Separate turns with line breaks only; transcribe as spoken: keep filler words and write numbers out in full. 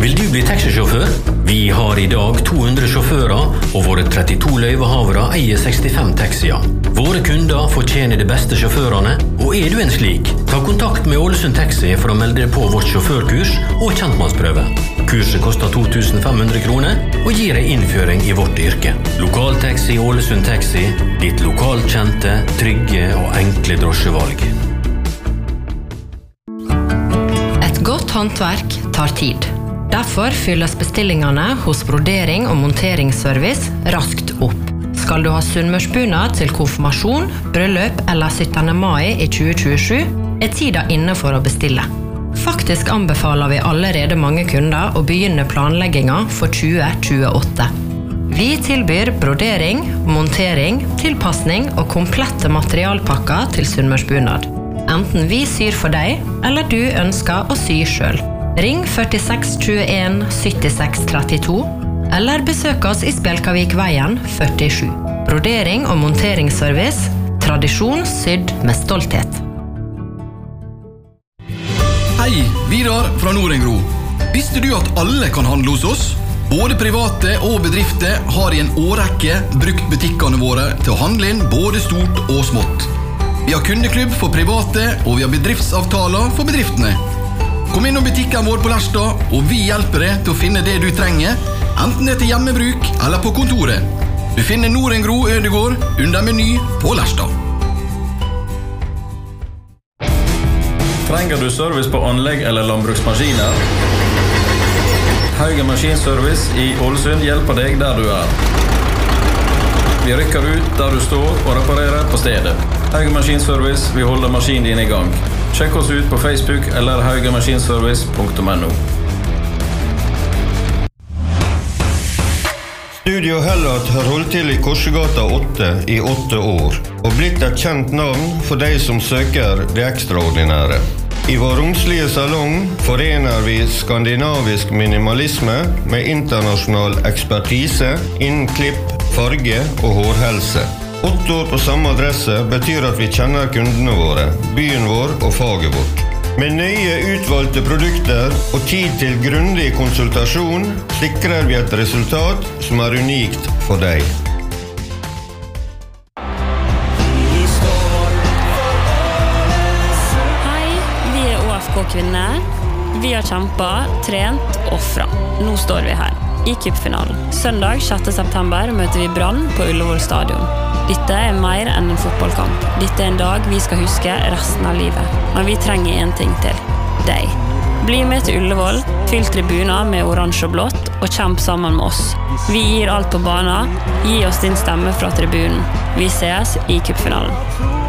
Vil du bli taxisjåfør? Vi har i dag to hundre sjåfører, og våre trettito løyvehavere eier sekstifem taxier. Våre kunder fortjener de beste sjåførene, og er du en slik, ta kontakt med Ålesund Taxi for å melde deg på vårt sjåførkurs og kjentmannsprøve. Kurset koster to tusen fem hundre kroner og gir deg innføring i vårt yrke. Lokaltaxi Ålesund Taxi, ditt lokalkjente, trygge og enkle drosjevalg.
Et godt håndverk tar tid. Derfor fylles bestillingene hos Brodering og Monteringsservice raskt opp. Skal du ha sunnmørsbunad til konfirmasjon, bryllup eller syttende mai i tjue tjuesju, er tida inne for å bestille. Faktisk anbefaler vi allerede mange kunder å begynne planlegginga for tjue tjueåtte. Vi tilbyr brodering, montering, tilpassning og komplette materialpakker til sunnmørsbunad. Enten vi syr for deg, eller du ønsker å sy selv. Ring førtiseks tjueen syttiseks trettito, eller besøk oss i Spjelkavik-veien førtisju. Brodering og monteringsservice, tradisjon sydd med stolthet.
Hei, Vidar fra Norengro. Visste du at alle kan handle hos oss? Både private og bedrifter har i en årrekke brukt butikkene våre til å handle inn både stort og smått. Vi har kundeklubb for private, og vi har bedriftsavtaler for bedriftene. Kom innom butikken vår på Lerstad, og vi hjelper deg til å finne det du trenger, enten det er til hjemmebruk eller på kontoret. Du finner Norengro Ødegård under meny på Lerstad.
Trenger du service på anlegg eller landbruksmaskiner? Haugen Maskinservice i Ålesund hjelper deg der du er. Vi rykker ut der du står og reparerer på stedet. Haugen Maskinservice vil holde maskinen din i gang. Sjekk oss ut på Facebook eller haugenmaskinservice punktum no.
Studio Hellat har holdt til i Korsegata åtte i åtte år, og blitt et kjent navn for de som søker det ekstraordinære. I vår romslige salong forener vi skandinavisk minimalisme med internasjonal ekspertise innen klipp, farge og hårhelse. Åtte år på samme adresse betyr at vi kjenner kundene våre, byen vår og faget vårt. Med nøye utvalgte produkter og tid til grundig konsultasjon sikrer vi et resultat som er unikt for deg.
Hei, vi er O F K-kvinner. Vi har kjempet, trent og fra. Nå står vi her, i cupfinalen. Søndag sjette september møter vi Brann på Ullevål stadion. Dette er mer enn en fotballkamp. Dette er en dag vi skal huske resten av livet. Men vi trenger en ting til. Deg. Bli med til Ullevål, fyll tribuner med oransje og blått, og kjemp sammen med oss. Vi gir alt på banen. Gi oss din stemme fra tribunen. Vi ses i cupfinalen.